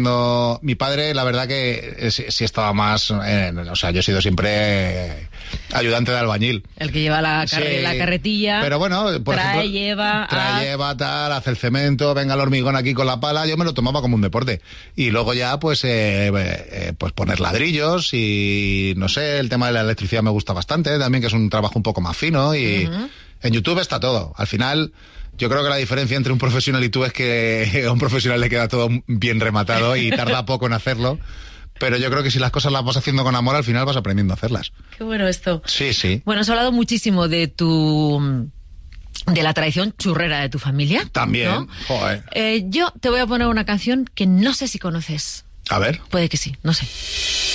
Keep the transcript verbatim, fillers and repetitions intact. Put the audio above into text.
haciendo mi padre, la verdad que sí, sí estaba más, eh, o sea, yo he sido siempre ayudante de albañil. El que lleva la, carre, sí, la carretilla, pero bueno, por trae, ejemplo, lleva, trae, haz... lleva, tal, hace el cemento, venga el hormigón aquí con la pala, yo me lo tomaba como un deporte. Y luego ya, pues, eh, eh, pues poner ladrillos y, no sé, el tema de la electricidad me gusta bastante, también que es un trabajo un poco más fino y uh-huh. En YouTube está todo. Al final, yo creo que la diferencia entre un profesional y tú es que a un profesional le queda todo bien rematado y tarda poco en hacerlo. Pero yo creo que si las cosas las vas haciendo con amor, al final vas aprendiendo a hacerlas. Qué bueno esto. Sí, sí. Bueno, has hablado muchísimo de tu... de la tradición churrera de tu familia. También, ¿no? Joder. Eh, yo te voy a poner una canción que no sé si conoces. A ver. Puede que sí, no sé.